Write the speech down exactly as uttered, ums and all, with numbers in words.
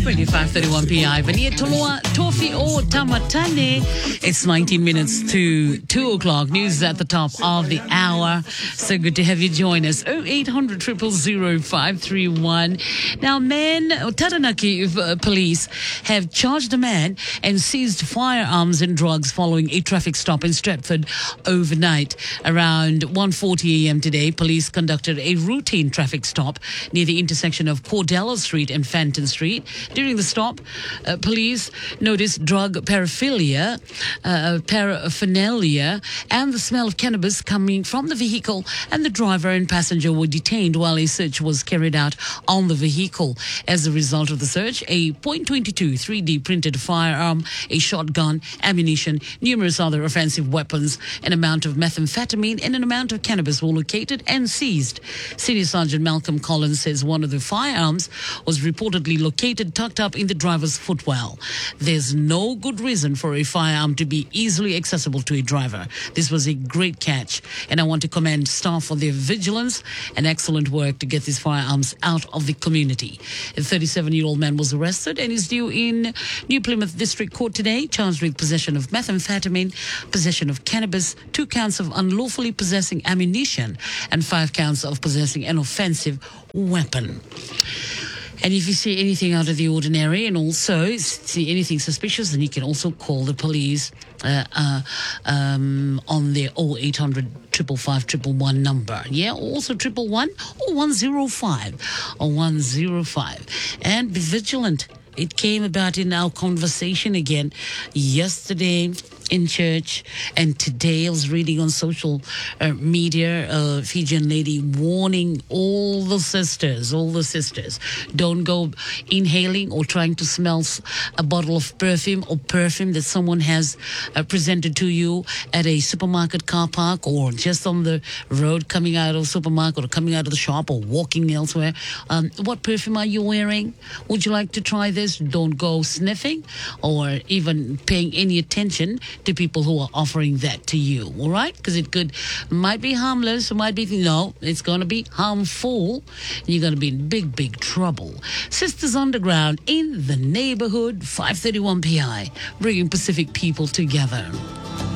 twenty-five thirty-one P I. Vania Toloa, Tofi o Tamatane. It's nineteen minutes to two o'clock. News at the top of the hour. So good to have you join us. oh eight hundred, zero zero zero, five three one. Now, men, Taranaki uh, police have charged a man and seized firearms and drugs following a traffic stop in Stratford overnight. Around one forty a.m. today, police conducted a routine traffic stop near the intersection of Cordella Street and Fenton Street. During the stop, uh, police noticed drug paraphilia, uh, paraphernalia, and the smell of cannabis coming from the vehicle, and the driver and passenger were detained while a search was carried out on the vehicle. As a result of the search, a point two two three D printed firearm, a shotgun, ammunition, numerous other offensive weapons, an amount of methamphetamine, and an amount of cannabis were located and seized. Senior Sergeant Malcolm Collins says one of the firearms was reportedly located tucked up in the driver's footwell. There's no good reason for a firearm to be easily accessible to a driver. This was a great catch, and I want to commend staff for their vigilance and excellent work to get these firearms out of the community. A thirty-seven-year-old man was arrested and is due in New Plymouth District Court today, charged with possession of methamphetamine, possession of cannabis, two counts of unlawfully possessing ammunition, and five counts of possessing an offensive weapon. And if you see anything out of the ordinary and also see anything suspicious, then you can also call the police uh, uh, um, on their oh eight hundred, five five five, one one one number. Yeah, also one one one or one zero five or one zero five. And be vigilant. It came about in our conversation again yesterday in church, and today I was reading on social uh, media a Fijian lady warning all the sisters, all the sisters, don't go inhaling or trying to smell a bottle of perfume or perfume that someone has uh, presented to you at a supermarket car park or just on the road coming out of the supermarket or coming out of the shop or walking elsewhere. Um, what perfume are you wearing? Would you like to try this? Don't go sniffing or even paying any attention to people who are offering that to you, all right? Because it could, might be harmless, it might be, no, it's going to be harmful. You're going to be in big, big trouble. Sisters Underground in the neighborhood, five thirty-one P I, bringing Pacific people together.